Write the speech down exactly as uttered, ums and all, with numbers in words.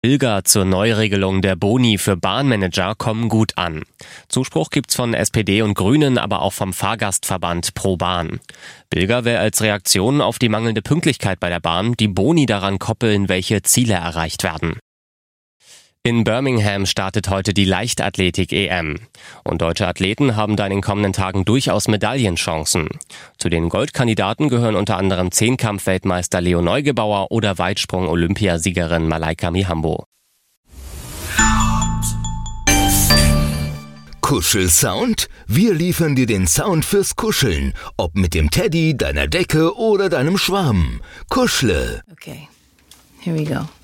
Pilger zur Neuregelung der Boni für Bahnmanager kommen gut an. Zuspruch gibt's von S P D und Grünen, aber auch vom Fahrgastverband Pro Bahn. Pilger will als Reaktion auf die mangelnde Pünktlichkeit bei der Bahn die Boni daran koppeln, welche Ziele erreicht werden. In Birmingham startet heute die Leichtathletik-E M. Und deutsche Athleten haben da in den kommenden Tagen durchaus Medaillenchancen. Zu den Goldkandidaten gehören unter anderem Zehnkampf-Weltmeister Leo Neugebauer oder Weitsprung-Olympiasiegerin Malaika Mihambo. Kuschelsound? Wir liefern dir den Sound fürs Kuscheln. Ob mit dem Teddy, deiner Decke oder deinem Schwamm. Kuschle. Okay, here we go.